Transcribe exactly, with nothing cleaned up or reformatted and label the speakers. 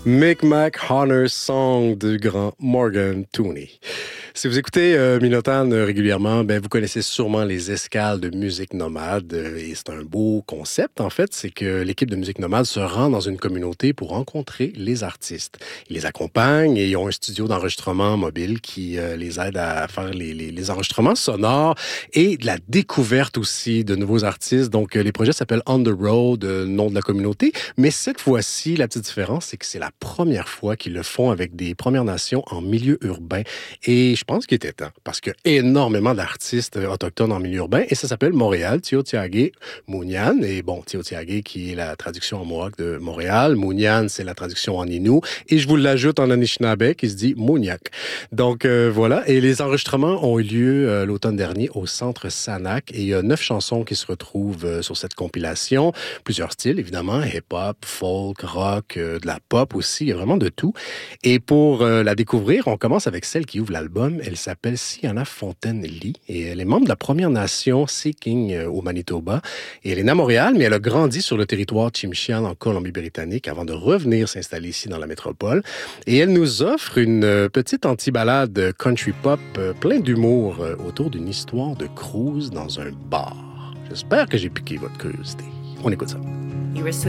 Speaker 1: Micmac Honor Song du grand Morgan Tooney. Si vous écoutez euh, Minotagne régulièrement, ben vous connaissez sûrement les escales de musique nomade. euh, Et c'est un beau concept, en fait. C'est que l'équipe de musique nomade se rend dans une communauté pour rencontrer les artistes. Ils les accompagnent et ils ont un studio d'enregistrement mobile qui euh, les aide à faire les, les, les enregistrements sonores et de la découverte aussi de nouveaux artistes. Donc, euh, les projets s'appellent On the Road, euh, nom de la communauté. Mais cette fois-ci, la petite différence, c'est que c'est la première fois qu'ils le font avec des Premières Nations en milieu urbain. Et je pense qu'il était temps, parce qu'il y a énormément d'artistes autochtones en milieu urbain, et ça s'appelle Montréal, Tiohtià:ke Mounian. Et bon, Tiohtià:ke qui est la traduction en mohawk de Montréal, Mounian, c'est la traduction en Innu, et je vous l'ajoute en Anishinaabe, qui se dit Mouniac. Donc euh, voilà, et les enregistrements ont eu lieu euh, l'automne dernier au Centre Sanac, et il y a neuf chansons qui se retrouvent euh, sur cette compilation, plusieurs styles, évidemment, hip-hop, folk, rock, euh, de la pop aussi, il y a vraiment de tout. Et pour euh, la découvrir, on commence avec celle qui ouvre l'album. Elle s'appelle Sienna Fontaine-Lee et elle est membre de la Première Nation Seeking euh, au Manitoba. Et elle est née à Montréal, mais elle a grandi sur le territoire Tsimshian en Colombie-Britannique avant de revenir s'installer ici dans la métropole. Et elle nous offre une euh, petite anti-ballade country pop euh, plein d'humour euh, autour d'une histoire de cruise dans un bar. J'espère que j'ai piqué votre curiosité. On écoute ça.
Speaker 2: You were sweet.